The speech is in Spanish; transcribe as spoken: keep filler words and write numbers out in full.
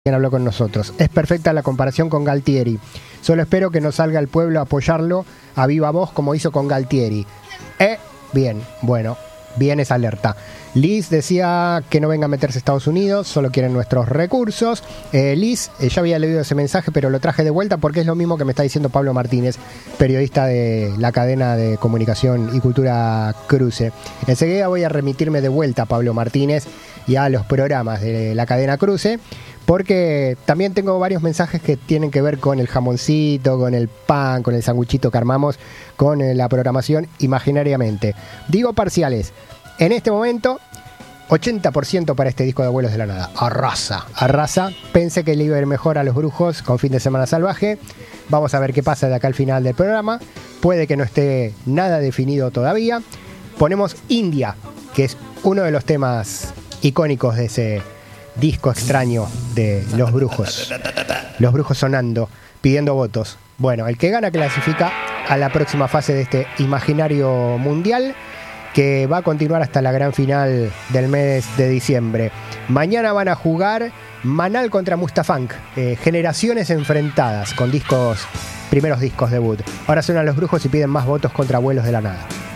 quien habló con nosotros. Es perfecta la comparación con Galtieri. Solo espero que no salga el pueblo a apoyarlo a viva voz como hizo con Galtieri. Eh, bien, bueno, bien esa alerta. Liz decía que no venga a meterse a Estados Unidos, solo quieren nuestros recursos. Eh, Liz, eh, ya había leído ese mensaje, pero lo traje de vuelta porque es lo mismo que me está diciendo Pablo Martínez, periodista de la cadena de comunicación y cultura Cruce. Enseguida voy a remitirme de vuelta a Pablo Martínez y a los programas de la cadena Cruce, porque también tengo varios mensajes que tienen que ver con el jamoncito, con el pan, con el sanguchito que armamos, con la programación imaginariamente. Digo parciales. En este momento, ochenta por ciento para este disco de Abuelos de la Nada. Arrasa, arrasa. Pensé que le iba a ir mejor a los Brujos con Fin de Semana Salvaje. Vamos a ver qué pasa de acá al final del programa. Puede que no esté nada definido todavía. Ponemos India, que es uno de los temas icónicos de ese disco extraño de Los Brujos. Los Brujos sonando, pidiendo votos. Bueno, el que gana clasifica a la próxima fase de este imaginario mundial, que va a continuar hasta la gran final del mes de diciembre. Mañana van a jugar Manal contra Mustafunk, eh, generaciones enfrentadas con discos, primeros discos debut. Ahora suenan Los Brujos y piden más votos contra Abuelos de la Nada.